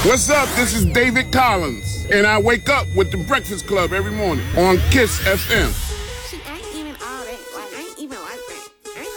What's up? This is David Collins, and I wake up with the Breakfast Club every morning on KISS FM.